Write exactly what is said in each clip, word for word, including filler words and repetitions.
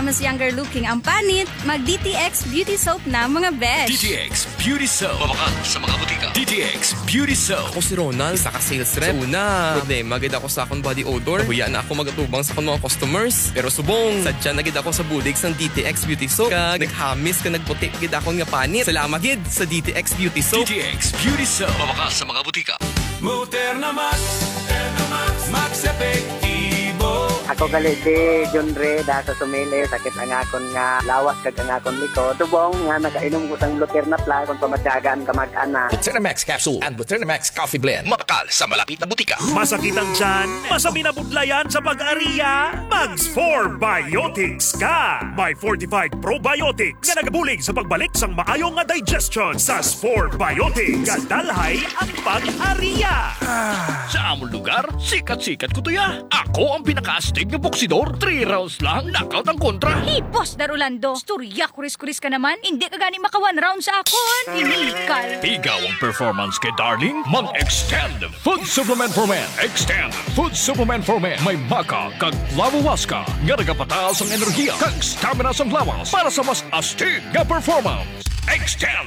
mas younger looking ang panit, mag-D T X Beauty Soap na mga besh. D T X Beauty Soap. Mabakal sa mga butika. D T X Beauty Soap. Ako si Ronald, isa ka sales rep. Una, hindi, magid ako sa akong body odor. Huya na ako magatubang sa akong mga customers. Pero subong, sadya na gid ako sa budig sa D T X Beauty Soap. Kag naghamis ka nagputi gid ako nga panit. Salamat gid sa D T X Beauty Soap. D T X Beauty Soap. Mabakal sa mga butika. Muterna Max, Muterna Max, Max Epektibo. Ako galit si John Ray da sa sumili, sakit ang akon nga lawas kag ang akon liko. Tubong nga nakainom ko sang Luterna Plus kung pamatyagan ka mag-ana. Luterna Max Capsule and Luterna Max Coffee Blend. Mabakal sa malapit na butika. Masakit ang tiyan, masami na budlayan sa pag-ariya, Mags four Biotics ka. May fortified probiotics nga nagabulig sa pagbalik sang maayong nga digestion sa four Biotics. Kadalhay ang pag-ariya. Sa among lugar, sikat-sikat ko to ya. Ako ang pinaka-astig na boksidor. Three rounds lang, knockout ang kontra. Hey, Boss Darulando, storya kuris-kuris ka naman. Hindi ka gani maka one round sa akon. Inikal. Ikaw ang performance kay Darling. Mag-extend Food Supplement for Men. Extend Food Supplement for Men. May maka kag lawawaska nga nagapataas ang enerhiya kag stamina sa lawas para sa mas astig nga performance. Extend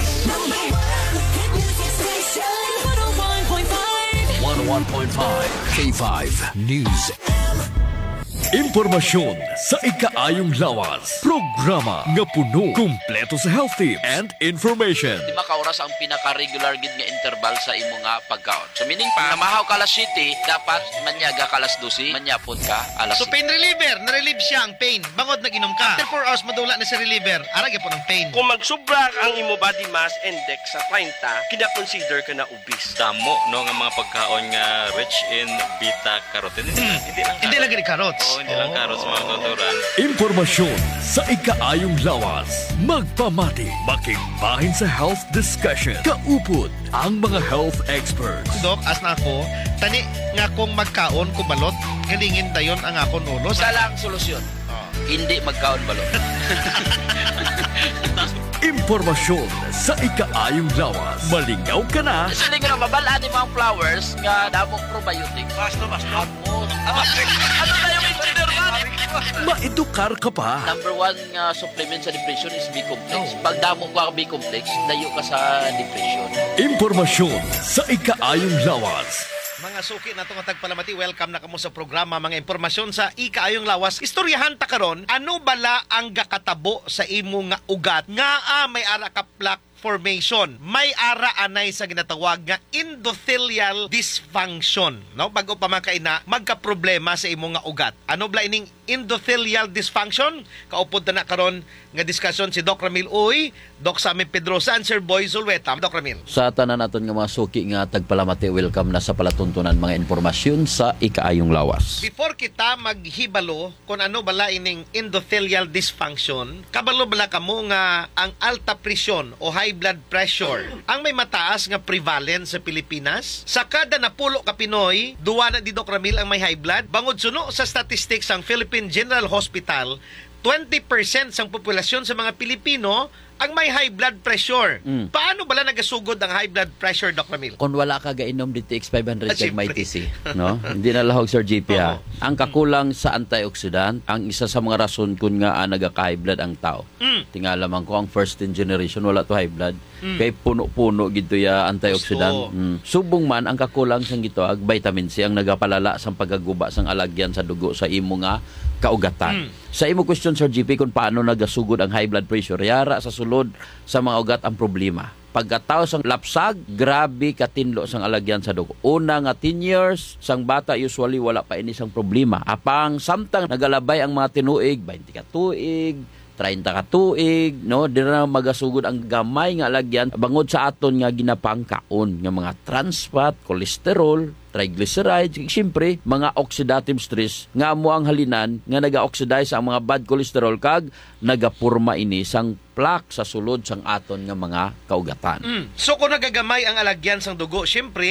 one oh one point five K five News. Impormasyon sa ikaayong lawas. Programa nga puno, kumpleto sa health tips and information. Lima ka oras ang pinaka-regular gid nga interval sa imo nga pagkaon. So meaning pa, namahaw ka alas siyete, dapat manyaga ka alas dose, manyapon ka alas So pain reliever, na-relieve siya ang pain. Bangod nag-inom ka. After four hours, madula na si reliever. Arag po ng pain. Kung magsubra ang imo body mass index sa thirty, kina-consider ka na obese. Damo no nga mga pagkaon nga rich in beta-carotene. Hmm. Hindi lang Hindi lang carrots. Oo, hindi lang carrots mga natural. Impormasyon sa ikaayong lawas. Magpamati, makigbahin sa health discussion. Kaupod ang mga health experts. Dok, as na ako, tani nga kung magkaon ko balot, galingin dayon ang akon ulo. Sa lang solusyon. Oh. Hindi magkaon balot. Impormasyon sa ikaayong lawas. Malingaw ka na. Sili ka na mabalaan ni mga flowers nga damong probiotics. Basta, basta. Ano na yung engineer man? Maedukar ka pa. Number one nga supplement sa depression is B-complex. Pag damo ka B-complex, dayo ka sa depression. Impormasyon sa ikaayong lawas. Mga suki na itong tagpalamati, welcome na kamo sa programa. Mga impormasyon sa ikaayong lawas. Istoryahan ta karon, ano bala ang gakatabo sa imo nga ugat? Nga ah, may ara ka plaque formation. May ara anay sa ginatawag nga endothelial dysfunction. No? Bago pa makaina, magka-problema sa imo nga ugat. Ano bala ining endothelial dysfunction? Kaupod na na karon nga diskusyon si Doc Ramil Uy, Doc Sammy Pedrosa, and Sir Boy Zulweta. Doc Ramil. Sa tanan naton nga mga suki nga tagpalamati, welcome na sa palatuntunan mga impormasyon sa ikaayong lawas. Before kita maghibalo kung ano bala ining endothelial dysfunction, kabalo bala kamo nga ang alta presyon o high blood pressure ang may mataas nga prevalence sa Pilipinas. Sa kada napulo ka Pinoy, duwa na di Doc Ramil ang may high blood. Bangod suno sa statistics ang Philippine General Hospital, twenty percent sang populasyon sa mga Pilipino ang may high blood pressure. Mm. Paano bala nagasugod ang high blood pressure, Doc Ramil? Kung wala ka gainom D T X five hundred Ah, kag may siyempre. T C, no? Hindi na lahog Sir G P ha. Ang kakulang sa antioxidant, ang isa sa mga rason kun nga ah, nagaka-high blood ang tao. Mm. Tingala man ko ang first in generation wala to high blood. Mm. Kay puno-puno gito ya antioxidant. Mm. Subong man ang kakulang sang gito ag vitamin C ang nagapalala sang pagaguba sang alagyan sa dugo sa imo nga kaugatan. Mm. Sa imo question Sir G P kung paano nagasugod ang high blood pressure, yara sa sulod sa mga ugat ang problema. Pagkatao sang lapsag, grabe katinlo sang alagyan sa dugo. Una nga ten years, sang bata usually wala pa ini sang problema. Apang samtang nagalabay ang mga tinuig, twenty ka tuig, thirty ka tuig, no? Di na magasugod ang gamay nga alagyan bangod sa aton nga ginapang kaon nga mga trans fat, cholesterol, triglycerides, siyempre, mga oxidative stress nga mo ang halinan nga naga-oxidize ang mga bad cholesterol kag nagapurma ini sang plaque sa sulod sang aton nga mga kaugatan. Mm. So kung nagagamay ang alagyan sang dugo, siyempre,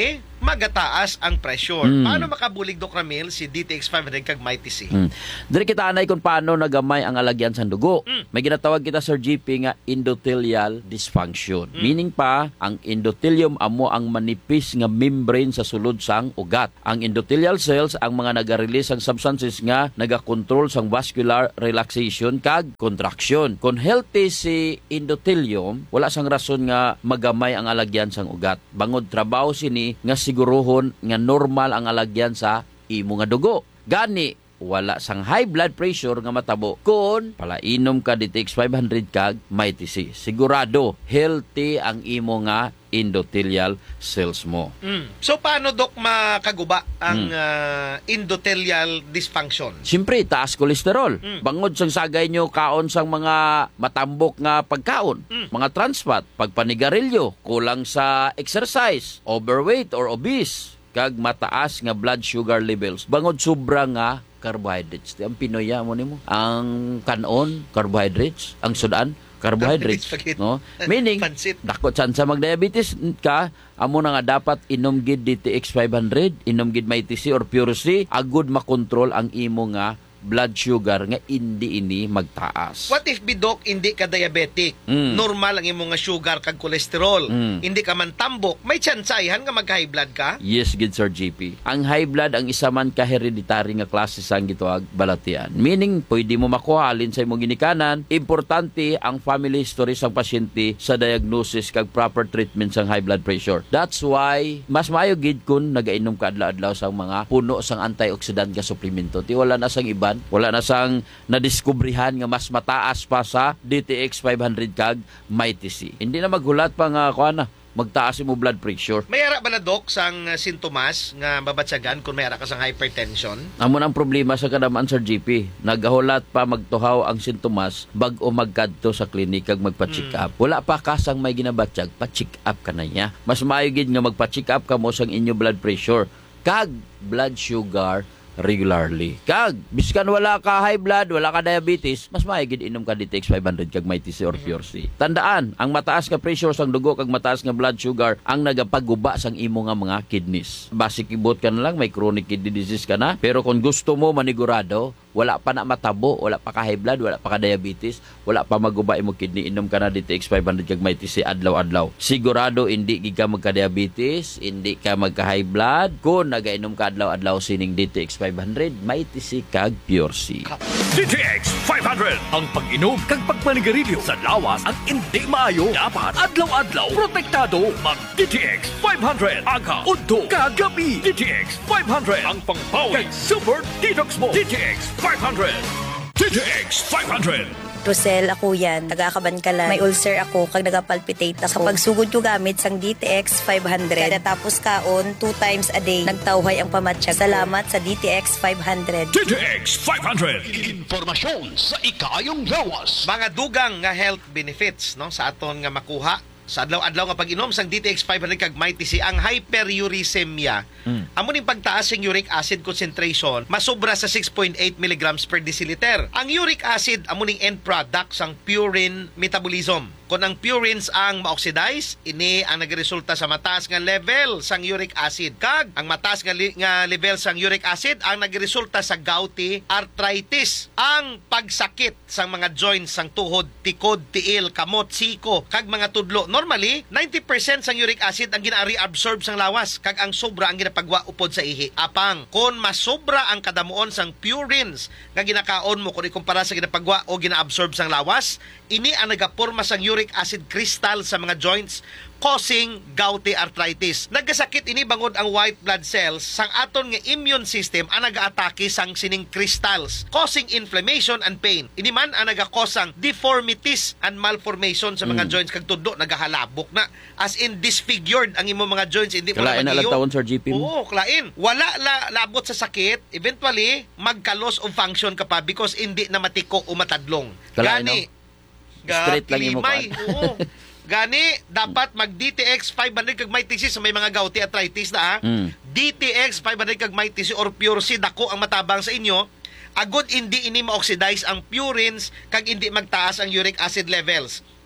magataas ang pressure. Mm. Paano makabulig, Doc Ramil, si D T X five hundred kag Mighty C? Hmm. Diri kita anay kung paano nagamay ang alagyan sa dugo. Mm. May ginatawag kita Sir G P nga endothelial dysfunction. Mm. Meaning pa, ang endothelium amo ang manipis nga membrane sa sulod sang ugat. Ang endothelial cells ang mga naga-release ang substances nga naga-control sang vascular relaxation kag contraction. Kung healthy si endothelium, wala sang rason nga magamay ang alagyan sang ugat. Bangod trabaho sini nga siguruhon nga normal ang alagyan sa imo nga dugo. Gani, wala sang high blood pressure nga matabo kung palainom ka D T X five hundred kag Mighty C. Sigurado, healthy ang imo nga endothelial cells mo. Mm. So, paano, Doc, makaguba ang Mm. uh, endothelial dysfunction? Siyempre, taas kolesterol. Mm. Bangod sang sagay nyo kaon sang mga matambok nga pagkaon, Mm. mga trans fat, pagpanigarilyo, kulang sa exercise, overweight or obese, kag mataas nga blood sugar levels. Bangod sobra nga carbohydrates. Ang Pinoya mo nimo. Ang kanon, carbohydrates. Ang sudan, carbohydrates. No? Meaning, dako chance mag-diabetes ka, amo na nga dapat inom gid D T X five hundred, inom gid Mighty C or Pure C, agud makontrol ang imo nga blood sugar nga hindi ini magtaas. What if, Doc, hindi ka diabetic? Mm. Normal ang imong nga sugar kag kolesterol. Mm. Hindi ka man tambok. May tsansayan nga mag-high blood ka? Yes, good Sir G P. Ang high blood ang isa man ka hereditary nga klase sang gituag balatian. Meaning, pwede mo makuha alin sa imong ginikanan. Importante ang family history sang pasyente sa diagnosis kag proper treatment sang high blood pressure. That's why mas maayo gid kun nagainom ka adlaw-adlaw sang mga puno sang antioxidant nga suplemento. Ti wala na sang iban, wala na sang nadiskubrihan nga mas mataas pa sa D T X five hundred kag Mighty C. Hindi na maghulat pa nga kuan na magtaas mo blood pressure. May ara ba na, Doc, sang uh, sintomas nga mabatsagan kung may ara ka sang hypertension? Amon ang problema sa kanaman Sir G P. Nagahulat pa magtuhaw ang sintomas bag-o magkadto sa klinik kag magpa-check up. Wala pa ka sang may ginabatyag, pa-check up ka na niya. Mas maayo gid nga magpa-check up ka mo sang inyo blood pressure kag blood sugar regularly. Kag, biskan wala ka high blood, wala ka diabetes, mas maigid inom ka D T X five hundred kag Mighty C or Pure C. Tandaan, ang mataas nga pressure sang dugo kag mataas nga blood sugar ang nagapaguba sang imo nga mga kidneys. Basic ibot ka na lang, may chronic kidney disease ka na, pero kung gusto mo manigurado, wala pa na matabo, wala pa ka high blood, wala pa ka diabetes, wala pa maguba imo kidney, inom ka na D T X five hundred kag Mighty C adlaw-adlaw. Sigurado hindi gid ka magka-diabetes, hindi ka magka-high blood kung nagainom ka adlaw-adlaw sining D T X five hundred, Mighty C kag Pure C. D T X five hundred, ang pag-inom kag pagmanigarilyo sa lawas ang hindi maayo. Dapat adlaw-adlaw protektado. Mag D T X five hundred, aga, udto, kagabi. D T X five hundred, ang pangpawi kag super detox mo. D T X five hundred. D T X five hundred. Rosel, ako yan. Nagakabankalan. May ulcer ako kag nagapalpitate ako. Kapag sugod ko gamit sang D T X five hundred. Kada tapos kaon, two times a day, nagtawhay ang pamatsyag. Salamat sa D T X five hundred. D T X five hundred. Impormasyon sa ikayong lawas. Mga dugang nga health benefits, no, sa aton nga makuha sa adlaw-adlaw nga pag-inom sang D T X five hundred kag Mighty C, ang hyperuricemia. Mm. Amo ning pagtaas ng uric acid concentration masobra sa six point eight milligrams per deciliter. Ang uric acid amo ning end product sang purine metabolism. Kung ang purines ang ma-oxidize, ini ang nagresulta sa mataas nga level sang uric acid. Kag ang mataas nga, li- nga level sang uric acid ang nagresulta sa gouty arthritis. Ang pagsakit sang mga joints sang tuhod, tikod, tiil, kamot, siko, kag mga tudlo. Normally, ninety percent sang uric acid ang gina-reabsorb sang lawas, kag ang sobra ang ginapagwa upod sa ihi. Apang, kung masobra ang kadamuon sang purines nga ginakaon mo kung ikumpara sa ginapagwa o gina-absorb sang lawas, ini ang nagaporma sang uric acid crystal sa mga joints, causing gouty arthritis. Nagkasakit ini bangod ang white blood cells sang aton nga immune system ang nagaatake sang sining crystals, causing inflammation and pain. Ini man ang nagakos sang deformities and malformation sa mga mm. joints kag tudlo nagahalabok na, as in disfigured ang imo mga joints, hindi mo na magiyo. Kalain na lang tawon Sir G P mo. Oo, kalain. Wala la labot sa sakit, eventually magka-loss of function ka pa because hindi na matiko o matadlong. Kalain, Gani, no? Straight lang yung mukha. Oo. Gani, dapat mag-D T X five hundred kag Mighty C sa may mga gouty arthritis na, ha? Mm. D T X five hundred kag Mighty C or Pure C, dako ang matabang sa inyo. Agud hindi ini ma-oxidize ang purines kag hindi magtaas ang uric acid levels.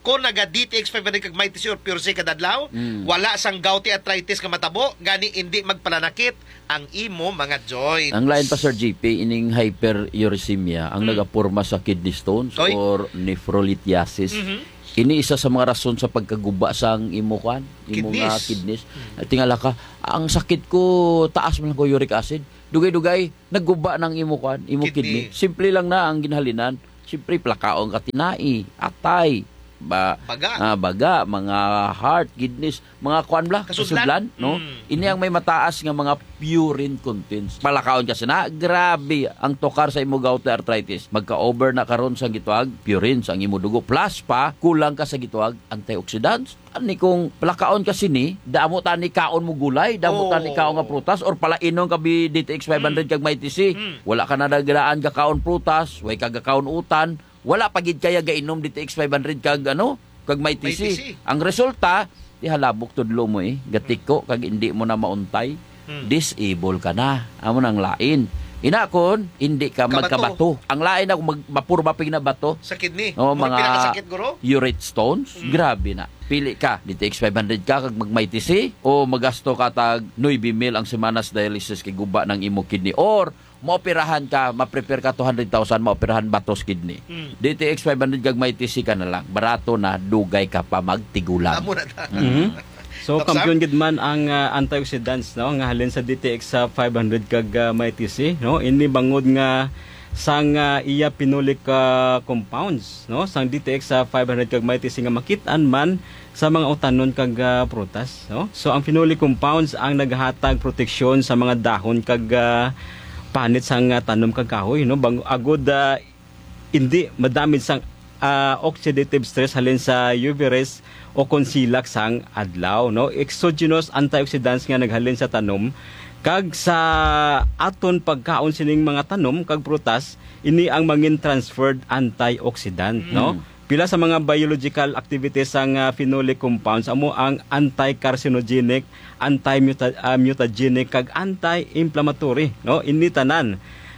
kung naga D T X five hundred kag Mighty C or Pure C kadadlaw, Mm. wala sang gouty arthritis ka matabo, gani hindi magpalanakit ang imo mga joints. Ang lain pa Sir G P, ining hyperuricemia ang nagapurma sa kidney stones Oy. or nephrolithiasis. Mhm. Ini isa sa mga rason sa pagkaguba sang imo kan, imo nga Kidneys. kidneys. Tingala ka, ang sakit ko taas man ko uric acid. Dugay-dugay nagguba ng imo kan, imo Kidney. kidney. Simple lang na ang ginhalinan. Simple plakaong katinai, atay, ba Baga. ah, baga, mga heart, kidneys, mga kuan bla, Kasudlan. kasudlan, no? Mm. Ini ang may mataas nga mga urine contents. Palakaon kasi na grabe ang tokar sa imo gout arthritis. Magka-over na karon sa gituag purine sa imo dugo plus pa kulang ka sa gituag antioxidants. Ani kung palakaon kasi ni, damo ta ni kaon mo gulay, damo ta ni kaon nga prutas or pala inon ka bi D T X five hundred kag Mighty C. Wala ka na nagdaan ka kaon prutas, way kag kaon utan. Wala pagid kaya gainom D T X five hundred kag ano, kag Mighty C. Mighty C. Ang resulta, di halabok tudlo mo eh, gatiko kag hindi mo na mauntay. Hmm. Disable ka na. Amo nang lain. Inakon, hindi ka Kabato. magkabato. Ang lain ako mag mapurba pig na bato. Sa kidney. O Murag mga pinakasakit guro. urate stones, grabe na. Pili ka, D T X five hundred ka kag mag Mighty C o magasto ka tag nine mil ang semanas dialysis kay guba ng imo kidney or maoperahan ka, ma-prepare ka two hundred thousand, maoperahan batos kidney. Mm. D T X five hundred kag Mighty C ka na lang. Barato na, dugay ka pa magtigulang. Amo na ta. Mhm. So Doc Sam? kampiyon gid man ang uh, antioxidants no nga halin sa D T X sa five hundred kag uh, Mighty C no ini bangod nga sang uh, iya pinoleic uh, compounds no sang D T X sa five hundred kag Mighty C nga makit-an man sa mga utanon kag uh, prutas no. So ang phenolic compounds ang naghatag proteksyon sa mga dahon kag uh, panit sang uh, tanom kag kahoy no bang agod uh, hindi madamid sang uh, oxidative stress halin sa U V rays o konsilak sang adlaw no exogenous antioxidants nga naghalin sa tanom kag sa aton pagkaon sining mga tanom kag prutas ini ang mangin transferred antioxidant Mm. no pila sa mga biological activities sang uh, phenolic compounds amo ang anti-carcinogenic, anti-mutagenic kag anti-inflammatory no ini tanan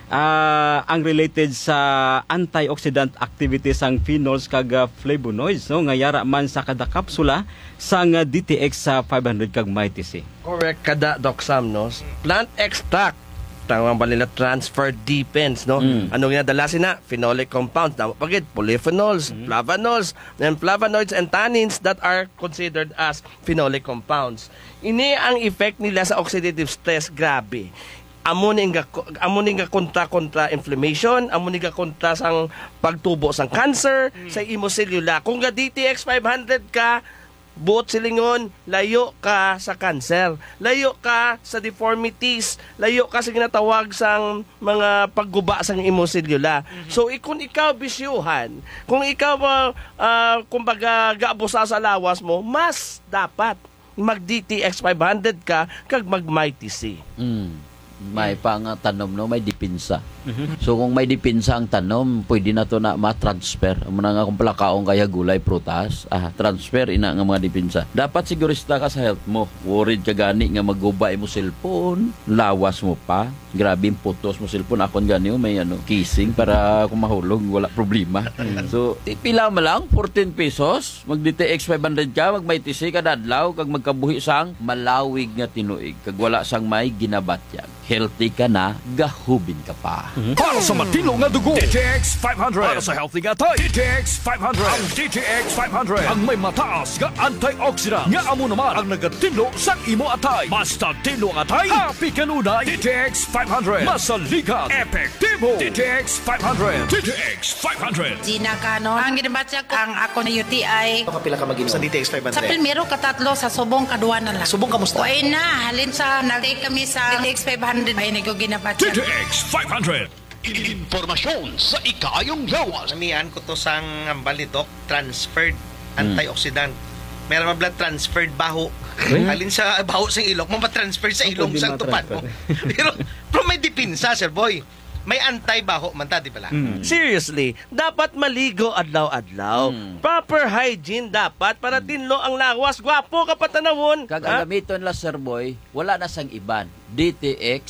Uh, ang related sa antioxidant activities sang phenols kag uh, flavonoids no nga yara man sa kada kapsula sang uh, D T X sa five hundred kag Mighty C. Correct kada Doc Sam no. Plant extract tawag ba nila transfer depends no. Mm. Ano nga dala sina phenolic compounds tama pagid polyphenols, Mm. flavonols, and flavonoids and tannins that are considered as phenolic compounds. Ini ang effect nila sa oxidative stress grabe. Amo ni nga amo ni nga kontra kontra inflammation, amo ni nga kontra sang pagtubo sang cancer sa imo selula. Kung ga D T X five hundred ka, buot silingon, layo ka sa cancer, layo ka sa deformities, layo ka sa ginatawag sang mga pagguba sang imo selula. So kung ikaw bisyuhan, kung ikaw uh, uh, kumbaga gaabusa sa lawas mo, mas dapat mag D T X five hundred ka kag mag Mighty C. Mm. May pang tanom no, may dipinsa. So kung may dipinsa ang tanom, pwede na to na ma-transfer. Amo na nga kung palakaong kaya gulay, prutas, ah, transfer ina nga mga dipinsa. Dapat sigurista ka sa health mo. Worried ka gani nga magubay mo cellphone, lawas mo pa. Grabe yung putos mo cellphone. Akon gani oh, may ano, kissing para kung mahulog, wala problema. So, pila mo lang, fourteen pesos, mag D T X five hundred ka, mag Mighty C kada adlaw, kag magkabuhi sang malawig nga tinuig, kag wala sang may ginabatyag. Healthy ka na, gahubin ka pa. Para sa matino nga dugo, D T X five hundred. Para sa healthy nga tay, D T X five hundred. Ang D T X five hundred ang may mataas nga antioxidant. Nga amo naman ang nagatino sa imo atay. Basta tino ang atay, happy kanunay. D T X five hundred. Masaligan, epektibo. D T X five hundred. D T X five hundred. Gina Canon. Ang ginabatya ko, ang ako na U T I. Kapila ka mag-inom sa D T X five hundred? Sa primero, katatlo, sa subong, kaduwa na lang. Subong kamusta? O ay na, halin sa, nag-take kami sa D T X five hundred. Ay, nag ginabatya. D T X five hundred. Impormasyon sa ikaayong lawas. Namian ko to sang ambal ni Doc, transferred antioxidant. Meron mga blood transferred baho. Alin sa baho sa ilong, mapatransfer sa ilong sang tupan mo. pero, pero may dipinsa, Sir Boy. May anti-baho man ta, di pala? Mm. Seriously, dapat maligo adlaw-adlaw. Mm. Proper hygiene dapat para tinlo ang lawas. Gwapo ka patanawon. Kag ang gamiton la Sir Boy, wala na sang iban. D T X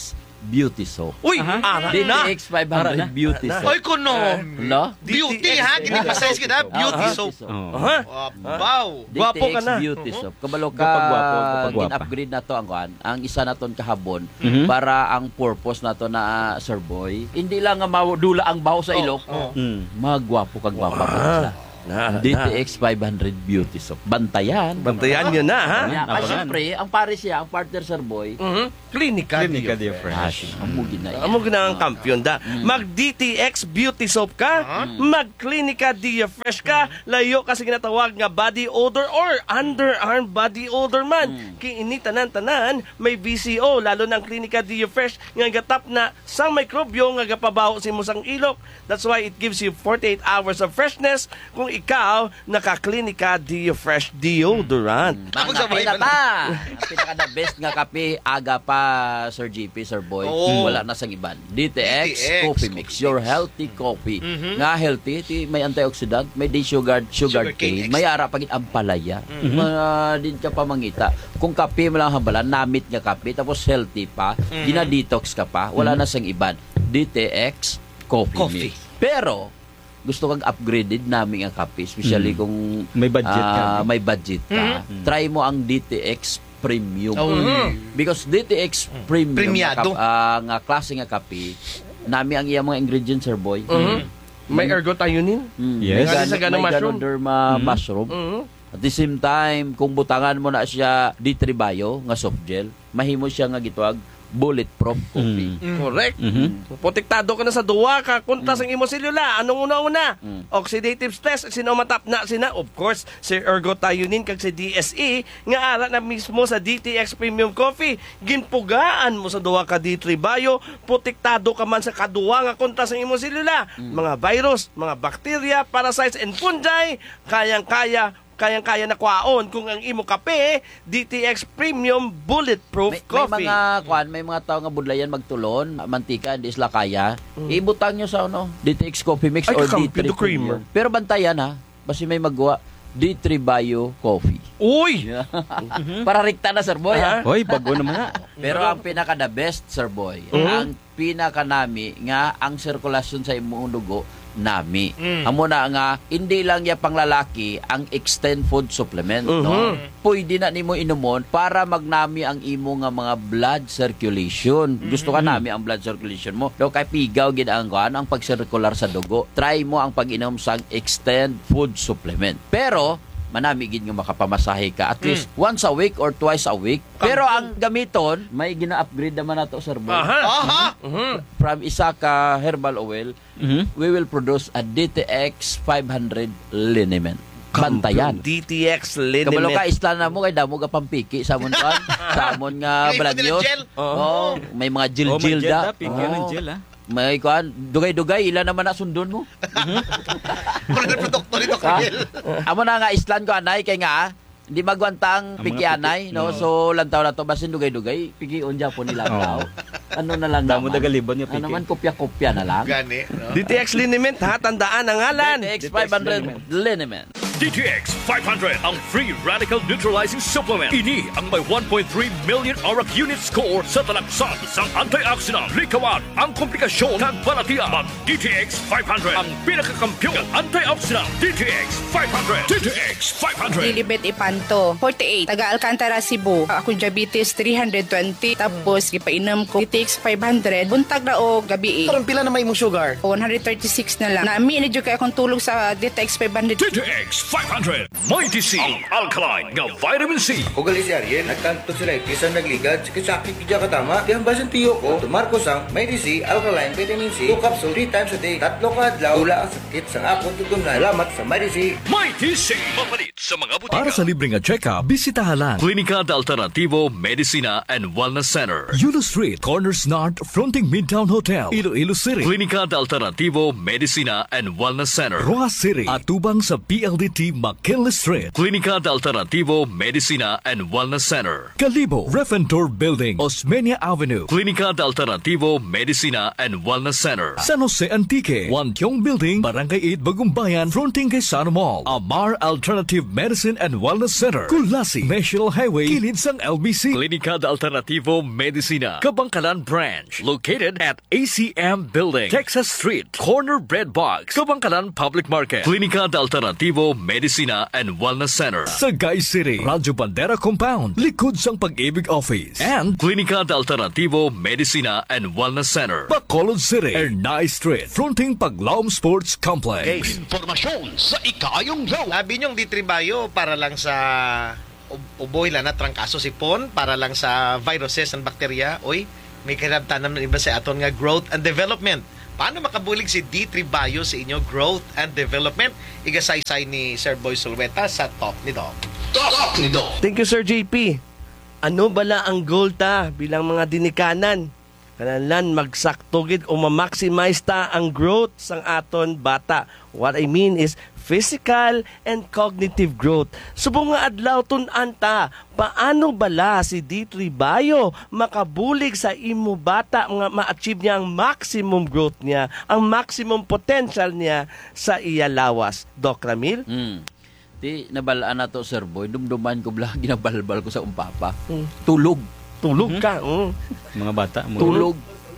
Beauty Soap. Uy, ara D T na. X five hundred Ara na. Beauty Ara na. Soap. Oy, kuno. Hello? Beauty, ha? Ginipasize kita. Beauty Ah, soap. Aha. Wow. D T X Gwapo ka na. Beauty Soap. Kabalo ka, Kapag gwapo, kapag gwapa. gin-upgrade na to ang kuan. Ang isa na ton kahabon Mhm. para ang purpose na to na uh, Sir Boy. Hindi lang nga mawdula ang baho sa ilok. Mm. Magwapo kag gwapa pa sila. Na, D T X five hundred Beauty Soap. Bantayan. Bantayan nyo na, ha? Yeah. Ay, Abangan. siyempre, ang pare siya, ang partner Sir Boy, Mhm. Clinica. Clinica Dio Dio Fresh. ang mugi na yan. Amo gina ang kampiyon da. Mag D T X Beauty Soap ka, mag Clinica Dia Fresh ka, layo kasi ginatawag nga body odor or underarm body odor man. Kay ini tanan-tanan may B C O lalo ng Clinica Dia Fresh nga gatap na sang mikrobyo nga gapabaho si mo sang ilok. That's why it gives you forty-eight hours of freshness kung ikaw naka-Clinica Dia Fresh deodorant. Ako Mga sabay kape na ba? pa. Ang pinaka-the best nga kape, aga pa, Sir G P, Sir Boy. Oo. Wala na sang iban. D T X, D T X Coffee Mix. Your healthy coffee. Mhm. Nga healthy, ti, may antioxidant, may desugared sugar, Sugar cane cane, may ara pagit ang palaya. Mhm. Mga din ka pa mangita. Kung kape mo lang hambalan, namit nga kape, tapos healthy pa, Mhm. gina-detox ka pa, wala na sang iban. D T X, Coffee, Coffee. Mix. Pero, gusto kang upgraded namin ang kape, especially Mm. kung May budget ka. ah, may budget ka. Mhm. Try mo ang D T X Premium. Oh. Because D T X Premium Premiado. nga, kap- ah, nga klase nga kape, nami ang iyang mga ingredients, Sir Boy. Mhm. May ergothioneine. Mm. Yes. May, Kasi sa gan- ganang may mushroom. Ganoderma Mhm. mushroom. Mhm. At the same time, kung butangan mo na siya D three Bio, nga soft gel, mahimo siya nga gitwag bulletproof coffee. Mm. Correct. Mhm. Protektado ka na sa duwa ka kunta sa imo selula. Anong una-una? Mm. Oxidative stress. Sino matap na sina? Of course, si ergothioneine kag si D S E nga ara na mismo sa D T X Premium Coffee. Ginpugaan mo sa duwa ka D three Bio. Protektado ka man sa kaduwa nga kunta sa imo selula. Mga virus, mga bacteria, parasites and fungi, kayang-kaya kayang-kaya na kwaon kung ang imo kape D T X Premium Bulletproof May, may Coffee. mga kwan, may mga tao nga budlayan magtulon, mantika, hindi sila kaya. Ibutang nyo sa ano, D T X Coffee Mix Ay, or kakampi, D three do creamer. Premium. Pero bantayan ha, basi may magawa D three Bio Coffee. Uy! Para rikta na, Sir Boy. Ha? ha? Hoy, bago naman na. Pero ang pinaka the best, Sir Boy, ang pinaka nami nga ang sirkulasyon sa imong dugo nami. Mm. Amo na nga hindi lang ya panglalaki ang extend food supplement, Mhm. no. Pwede na nimo inumon para magnami ang imo nga mga blood circulation. Gusto ka nami ang blood circulation mo. Do kay pigaw gid ang kuan ang pagsirkular sa dugo. Try mo ang pag-inom sang extend food supplement. Pero manami gid nga makapamasahe ka at least once a week or twice a week. Pero ang gamiton, may gina-upgrade naman nato, Sir Boy. Aha. Aha. From isa ka herbal oil, Mhm. we will produce a D T X five hundred liniment. Bantayan. D T X liniment. Kabalo ka isla na mo kay damo ka pampiki sa amon kan. Sa amon nga May balagyos. gel. Oo, may mga Oh, may gel-gel gel da. da. Pigyan ng Oo. gel, ha? May kuan, dugay-dugay ila naman na sundon mo. Produkto nito, Ha? Kagil. Amo na nga islan ko anay kay nga hindi magwantang Ang mga piki anay, piki, no? oo. So lantaw na to basin dugay-dugay, piki on Japon nila tao. Ano na lang Damo naman? dagalibon nga Ano piki. naman kopya-kopya na lang. Gani. No? D T X liniment ha, tandaan ang ngalan. D T X five hundred liniment. D T X five hundred, ang free radical neutralizing supplement. Ini ang may one point three million auric unit score sa talaksan sang antioxidant. Likawan ang komplikasyon ng balatian. Mag D T X five hundred, ang pinakakampyon ng antioxidant. D T X five hundred. D T X five hundred. Lilibet Ipanto, forty-eight. Taga Alcantara, Cebu. Ako diabetes three hundred twenty. Tapos, ipainom ko D T X five hundred. Buntag na o gabi. Karon pila na may imong sugar? one thirty-six na lang. Naami na dyan kaya akong tulog sa D T X five hundred. D T X five hundred. Mighty C, ang alkaline nga vitamin C. Ugali si Ariel, nagkanto sila isang nagligad, sakit kidya katama, di hambasan tiyo ko, tumarko sang Mighty C, alkaline, vitamin C, two capsule, three times a day, tatlo ka adlaw, wala ang sakit sang akong tutunan. Salamat sa Mighty C. Mighty C. Mapalit sa mga butika. Para sa libreng check-up, bisitahan lang Klinika de Alternativo Medicina and Wellness Center. Yulo Street, Corners North, fronting Midtown Hotel, Iloilo City. Klinika de Alternativo Medicina and Wellness Center. Roa City, atubang sa P L D T C McKinley Street. Klinika de Alternativo Medicina and Wellness Center. Kalibo, Refentor Building, Osmeña Avenue. Klinika de Alternativo Medicina and Wellness Center. San Jose Antique, Juan Tiong Building, Barangay eight, Bagumbayan, fronting kay Sano Mall. Amar Alternative Medicine and Wellness Center. Kulasi, National Highway, kilid sang L B C. Klinika de Alternativo Medicina, Kabangkalan Branch. Located at A C M Building, Texas Street, Corner Bread Box, Kabangkalan Public Market. Klinika de Alternativo Medicina and Wellness Center. Sagay City, Radyo Bandera Compound, likod sang Pag-ibig Office. And Klinika de Alternativo Medicina and Wellness Center. Bacolod City, Ernay Street, fronting Paglaom Sports Complex. Informasyon sa Ikaayong Lawas. Labi niyong ditribayo para lang sa uboy lang na trangkaso sipon, para lang sa viruses and bakterya. Oy, may kinabtanan ng iba sa aton nga growth and development. Paano makabulig si D three Bio sa inyo growth and development? Igasaysay ni Sir Boy Sulweta sa Talk ni Doc. Talk ni Doc. Thank you, Sir J P. Ano bala ang goal ta bilang mga dinikanan? Kanalan magsaktugid o ma-maximize ta ang growth sang aton bata. What I mean is physical and cognitive growth. Subong nga adlaw tun-an ta, paano bala si D three Bio makabulig sa imo bata nga ma-achieve niya ang maximum growth niya, ang maximum potential niya sa iya lawas. Doc Ramil? Hmm. Di nabalaan na to, Sir Boy. Dumduman ko bala, ginabalbal ko sa umpapa. Hmm. Tulog. Tulog ka. Mm. Mga bata. Mga Tulog.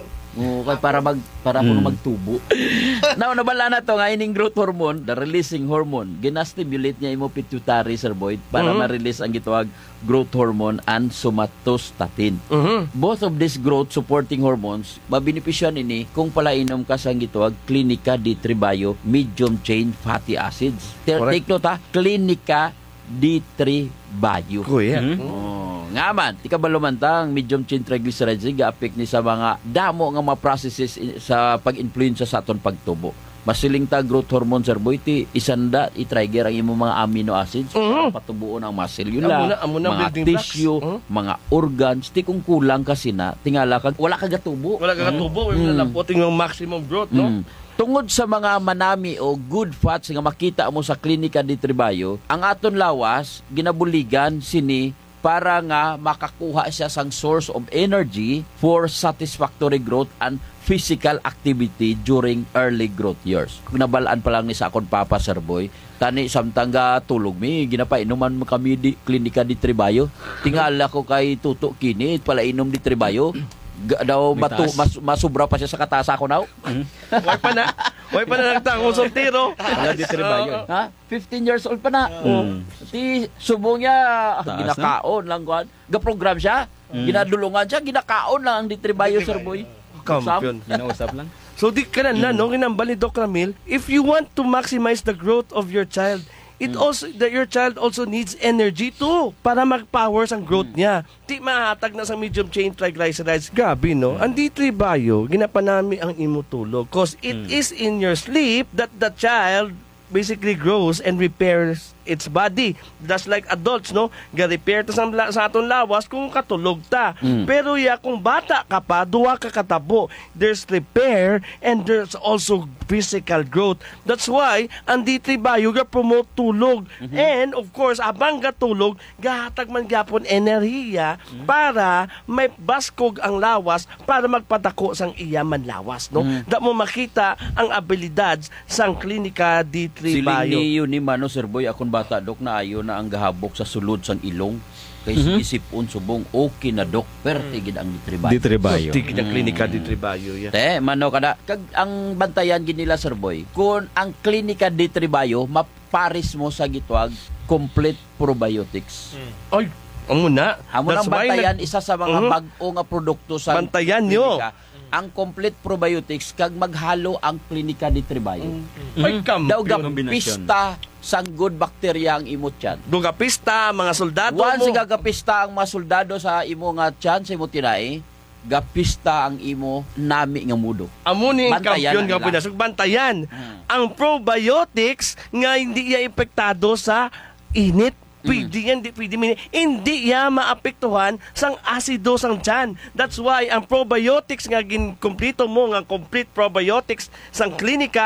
Oh, kay para mag para mm. ako magtubo. Now nabala na to nga ining growth hormone, the releasing hormone. Gina-stimulate niya imo pituitary, Sir Boy, para mm-hmm. ma-release ang gitawag growth hormone and somatostatin. Mm-hmm. Both of these growth supporting hormones mabenepisyan ini kung palainom ka sa gitawag Klinika D three Bio medium chain fatty acids. Take note ha, Klinika D three Bio. Kuya. Mm-hmm. Oh. Nga man, di ka ba lumantang medium chain triglycerides ga-apek ni sa mga damo nga mga processes sa pag-influensya sa aton pagtubo. Masiling ta growth hormone, Sir Boy, ti isanda i-trigger ang imong mga amino acids uh-huh. para patubuon ang muscle cellular, mga tissue, uh-huh. mga organs. Ti kung kulang kasi na, tingala ka, wala ka gatubo. Wala ka gatubo, mm. wala lampoting yung maximum growth, no? Mm. Tungod sa mga manami o good fats nga makita mo sa Klinika D three Bio, ang aton lawas, ginabuligan sini para nga makakuha siya sang source of energy for satisfactory growth and physical activity during early growth years. Kung nabalaan pa lang ni sa akon papa, Sir Boy, tani samtang ga tulog mi, ginapainuman mo kami di Klinika D three Bio. Tingala ko kay tuto kini, pala inom D three Bio. Ga, daw matu, mas, masubra pa siya sa katasa ko now. Mm-hmm. Way pa na. Way pa na nagtangong soltero. Wala D three Bio. Ha? fifteen years old pa na. Mm. Ti subong niya ginakaon lang kuan. Ga-program siya. Mm. Ginadulungan siya, ginakaon lang ang D three Bio, Sir Boy. Kampiyon. Ginausap lang. So di ka na, mm. no? Kinambal ni Doc Ramil, if you want to maximize the growth of your child, it mm. also that your child also needs energy too para mag-power ang growth mm. niya. Di mahatag na sa medium chain triglycerides. Grabe, no? Mm. Ang D three Bio, ginapanami ang imo tulog cause it mm. is in your sleep that the child basically grows and repairs its body. Just like adults, no? Ga-repair ta sa, sa aton lawas kung katulog ta. Mm. Pero ya, kung bata ka pa, duwa ka katabo. There's repair and there's also physical growth. That's why, ang D three Bio ga-promote tulog. Mm-hmm. And, of course, abang gatulog, gahatag man gapon enerhiya mm-hmm. para may baskog ang lawas para magpadako sang iya man lawas, no? Mm-hmm. Da mo makita ang abilidades sang Klinika D three Bio. Siling niyo ni Mano, Sir Boy, akong bata, Dok, na ayo na ang gahabok sa sulod sang ilong. Kay mm-hmm. isipon subong okay na, Dok, pero tigid ang D three Bio. D three Bio. Tigid ang Klinika D three Bio, yeah. Te, Mano, kada, kag ang bantayan ginila, Sir Boy, kung ang Klinika D three Bio, maparis mo sa gitwag complete probiotics. Mm. Ay, amo na. Amo nang bantayan, nag... isa sa mga uh-huh. bag-o nga produkto sa bantayan nyo. Ang complete probiotics kag maghalo ang Klinika D three Bio. Mm-hmm. Ay, daw gapista sang good bacteria ang imo tiyan. Do gapista mga soldado Once mo. Once gagapista ang mga soldado sa imo nga tiyan, sa imo tinai, gapista ang imo nami nga mudo. Amo ni kampiyon nga pinasok bantayan. Hmm. Ang probiotics nga hindi iya epektado sa init. Pwede yan, di, pwede min, hindi yan maapektuhan sang asido sang tiyan. That's why ang probiotics nga ginkomplito mo, nga complete probiotics sang Klinika,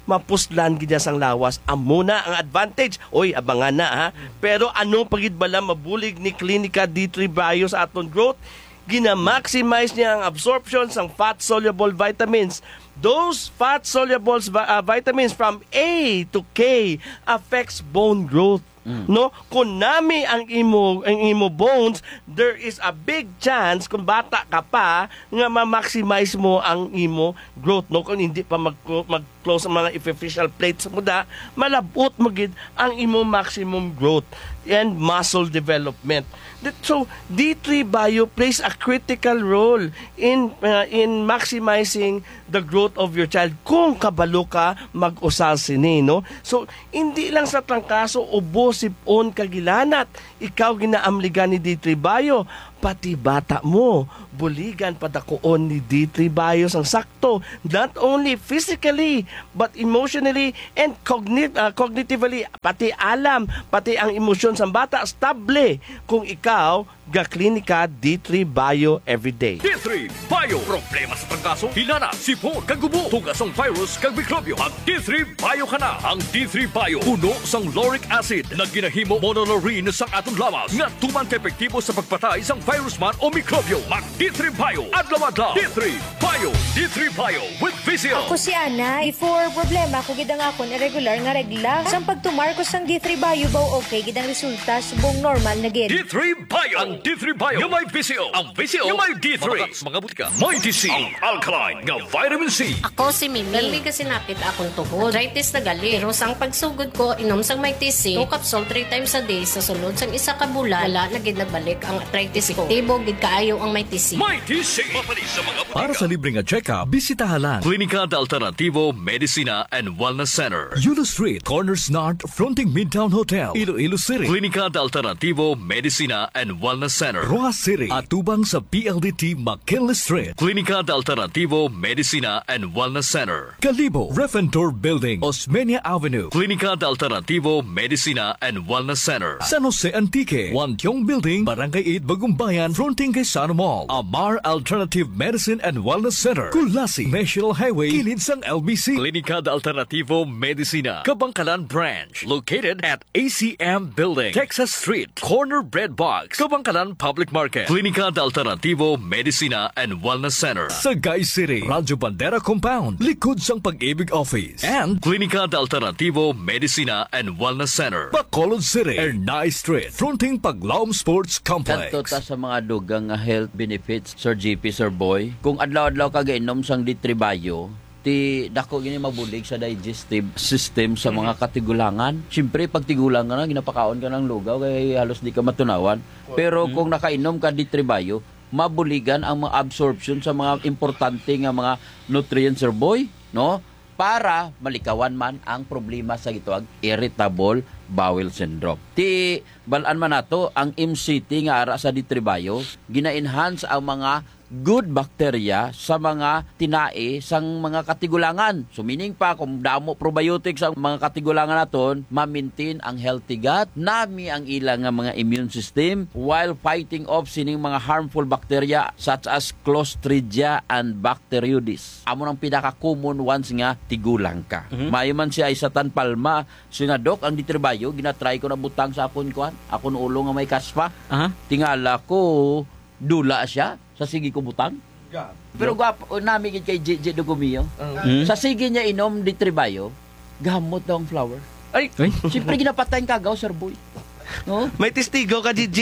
mapuslan gid sang lawas. Amo na ang advantage. Oy, abangan na ha. Pero ano pagid bala mabulig ni Clinica D three Bio sa aton growth? Gina-maximize niya ang absorption ng fat-soluble vitamins. Those fat-soluble uh, vitamins from A to K affects bone growth. Mm. No, kung nami ang imo ang imo bones, there is a big chance kung bata ka pa nga ma-maximize mo ang imo growth. No, kung hindi pa mag mag-close ang mga epiphyseal plates mo da, malabot mo gid ang imo maximum growth and muscle development. So D three Bio plays a critical role in uh, in maximizing the growth of your child kung kabalo ka mag-usal sini, no? So hindi lang sa trangkaso ubo sipon kagilanat ikaw ginaamligan ni D three Bio, pati bata mo buligan padakuon ni D three Bio sang sakto, not only physically but emotionally and cognit uh, cognitively, pati alam, pati ang emosyon sang bata stable kung ikaw ga Clinica D three Bio everyday. D three Bio, problema sa trangkaso, hinana, sipon, kagubo, tugas ang virus, kag mikrobyo. Ang D three Bio ka na. Ang D three Bio, puno sang lauric acid na ginahimo monolaurin sang atong lawas nga tuman ka-epektibo sa pagpatay sang virus man o mikrobyo. Mag D three Bio, adlaw-adlaw. D three Bio, D three Bio with Vizio. Ako si Ana, before problema ko gidang akon irregular nga regla. Sang pagtumar ko sang D three Bio baw okay gidang resulta subong normal na gid. D three Bio, ang D three Bio, yung may Vizio. Ang Vizio, yung may D three. Mga, mga butika, may D C, ang alkaline nga vitamin C. Ako si Mimi. Dali kasi napit akong tuhod. Arthritis na gali. Pero sang pagsugod ko, inom sang may T C, two capsule three times a day sa sulod sang isa ka bulan, wala na gid nagbalik ang arthritis ko. Tibo gid kaayo ang may T C. May T C. Sa mga para sa libreng check-up, bisitahan Clinica de Alternativo Medicina and Wellness Center. Yulo Street, Corners North, fronting Midtown Hotel, Iloilo City. Clinica de Alternativo Medicina and Wellness Center, Rojas City, atubang sa P L D T McKinley Street. Clinica de Alternativo Medicina and Wellness Center, Calibo, Refentor Building, Osmeña Avenue. Clinica de Alternativo Medicina and Wellness Center, San Jose Antique, Wantiong Building, Barangay eight, Bagumbayan, fronting kay Sano Mall. Amar Alternative Medicine and Wellness Center, Kulasi, National Highway, kilid sang L B C. Clinica de Alternativo Medicina, Kabangkalan Branch, located at A C M Building, Texas Street, Corner Bread Box, Kabangkalan Public Market. Clinica de Alternativo Medicina and Wellness Center, Sagay City, Radyo Bandera Compound, likod sang Pag-ibig Office. And Clinica de Alternativo Medicina and Wellness Center, Bacolod City, Ernay Street, fronting Paglaom Sports Complex. Kadto ta sa mga dugang nga health benefits, Sir G P, Sir Boy. Kung adlaw-adlaw ka gainom sang D three Bio, ti dako gini mabulig sa digestive system sa mga katigulangan. Siyempre pag tigulangan na ginapakaon ka ng lugaw kay halos di ka matunawan. Pero kung nakainom ka D three Bio, mabuligan ang mga absorption sa mga importante nga mga nutrients, Sir Boy, no? Para malikawan man ang problema sa gituag irritable bowel syndrome. Ti balaan man nato ang M C T nga ara sa D three Bio, gina-enhance ang mga good bacteria sa mga tinae sang mga katigulangan. So meaning pa kung damo probiotics ang mga katigulangan naton, ma-maintain ang healthy gut, nami ang ilang nga mga immune system while fighting off sining mga harmful bacteria such as Clostridia and Bacteroides. Amo nang pinaka-common ones nga tigulang ka. Mm-hmm. Mayo man siya isa tan palma, sinadok ang D three Bio, ginatry ko na butang sa akon kuan, akon ulo nga may kaspa. Uh-huh. Tingala ko dula siya sa sige ko butang. Yeah. Pero gwapo nami gid kay J J Dugumio. Uh-huh. Sa sige niya inom D three Bio, gamot daw ang flower. Ay, siyempre ginapatay ang kagaw, Sir Boy. No? May testigo ka, J J.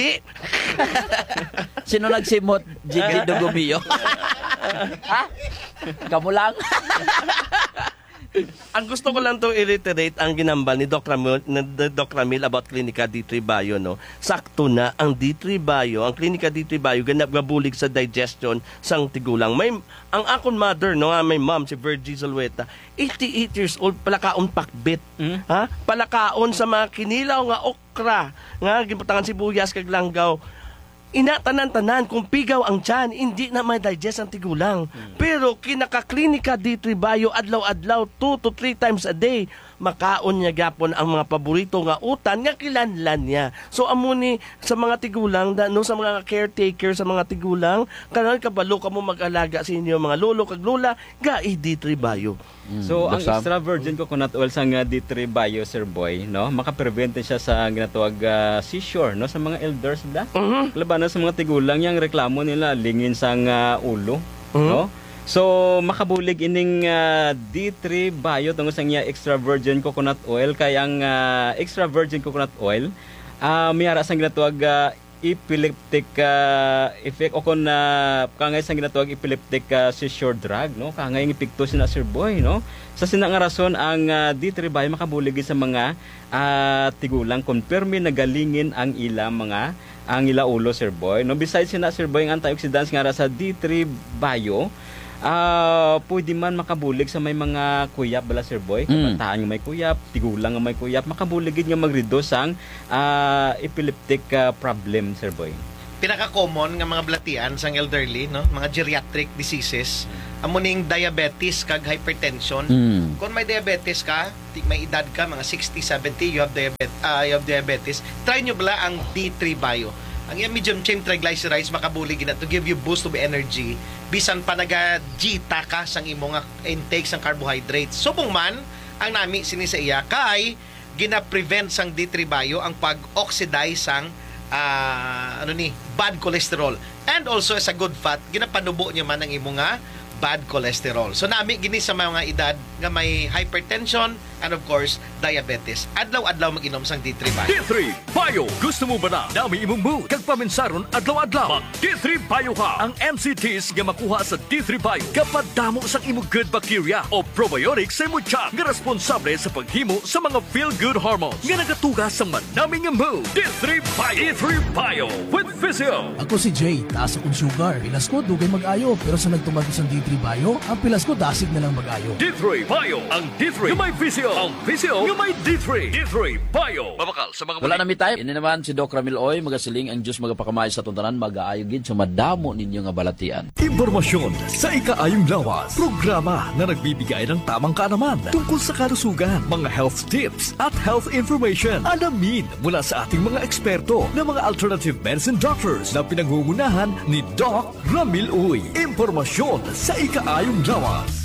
Sino nagsimot? J J Dugumio. Ha? Kamu lang. Ang gusto ko lang to i-reiterate ang ginambal ni Doc Ramil, ni Doc Ramil about Clinica D three Bio, no. Sakto na ang D three Bio, ang Clinica D three Bio ganap gabulig sa digestion sang tigulang. May ang akon mother, no, may mom si Virgie Zulueta, eighty-eight years old, palakaon pakbit. Mm? Ha? Palakaon sa mga kinilaw nga okra, nga gibutangan sibuyas kag langgaw. Inatanan-tanan kung pigaw ang tiyan, hindi na may digest ang tigulang. Hmm. Pero kinaka-Clinica D three Bio adlaw-adlaw two to three times a day, makaon niya gapon ang mga paborito nga utan nga kilanlan niya. So amo ni sa mga tigulang da, no, sa mga caretaker sa mga tigulang kanan kabalo kamo mag-alaga sa inyo mga lolo kag lola ga D three Bio. So ang extra virgin coconut oil sa nga D three Bio, Sir Boy, no, makaprevent siya sa ginatawag uh, seizure, no, sa mga elders da. Uh-huh. Labanan sa mga tigulang yang reklamo nila lingin sa uh, ulo, uh-huh. no. So makabulig ining uh, D three Bio tungod sa nga extra virgin coconut oil kay ang uh, extra virgin coconut oil uh, mayara sa ginatawag uh, epileptic uh, effect o kon uh, kangay sa ginatawag epileptic uh, seizure drug, no, kangay ang epekto sina Sir Boy, no. Sa sina nga rason ang uh, D three Bio makabulig sa mga uh, tigulang konfirme na galingin ang ila mga ang ila ulo, Sir Boy, no. Besides sina Sir Boy ang antioxidants nga ra sa D three Bio, Ah, uh, pwede man makabulig sa may mga kuyap bala, Sir Boy, kabataan nga may kuyap, tigulang nga may kuyap, makabulig nga mag-reduce ang uh, epileptic uh, problem, Sir Boy. Pinaka-common nga mga balatian sa elderly, no, mga geriatric diseases, amo ning diabetes kag hypertension. Mm. Kung may diabetes ka, may edad ka mga sixty, seventy, you have diabetes, uh, you have diabetes, try nyo bala ang D three Bio. Ang yung medium chain triglycerides makabulig na to give you boost of energy bisan pa naga-jita ka sang imo nga intake sang carbohydrates. Subong man ang nami sini sa iya kay gina-prevent sang D three Bio ang pag-oxidize sang uh, ano ni bad cholesterol, and also as a good fat ginapanubo niya man ang imo nga bad cholesterol. So nami gini sa mga edad nga may hypertension and of course diabetes. Adlaw-adlaw mag-inom sang D three Bio. D three Bio. Gusto mo ba na dami imong mood kag paminsaron adlaw-adlaw? Mag D three Bio ka. Ang M C Ts nga makuha sa D three Bio kapag damo sang imong good bacteria o probiotics sa imong tiyan nga responsable sa paghimo sa mga feel-good hormones nga nagatugas sa manaming mood. D three Bio. D three Bio with Physio. Ako si Jay, taas akong sugar. Pilas ko dugay mag-ayo, pero sa nagtumag sang D three Bio, ang pilas ko dasig na lang mag-ayo. D three Bio. Ang D three nga may Physio. Ang Physio nga may D three. D three Bio. Mabakal sa mga wala na mi tayo. Ini naman si Doc Ramil Oy, magasiling ang Diyos magapakamay sa tuntanan, mag-aayo gid sa madamo ninyo nga balatian. Impormasyon sa ikaayong lawas. Programa na nagbibigay ng tamang kaalaman tungkol sa kalusugan, mga health tips at health information. Alamin mula sa ating mga eksperto na mga alternative medicine doctors na pinangungunahan ni Doc Ramil Oy. Impormasyon sa ikaayong lawas.